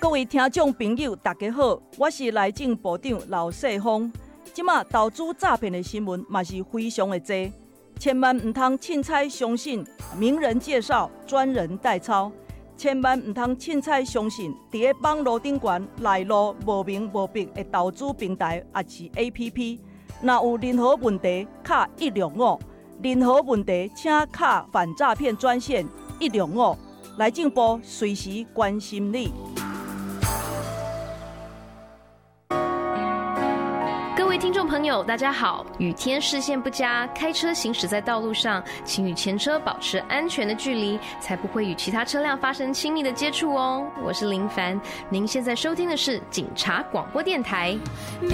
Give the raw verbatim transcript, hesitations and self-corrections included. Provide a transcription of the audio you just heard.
各位听众朋友，大家好，我是内政部长刘世峰。即马投资诈骗的新闻嘛是非常的多，千万唔通凊彩相信名人介绍、专人代抄，千万唔通凊彩相信伫咧网络顶悬来路无明无白的投资平台也是 A P P。若有任何问题，敲一六五；任何问题，请敲反诈骗专线一六五。内政部随时关心你。 各位听众朋友，大家好！雨天视线不佳，开车行驶在道路上，请与前车保持安全的距离，才不会与其他车辆发生亲密的接触哦。我是林凡，您现在收听的是警察广播电台。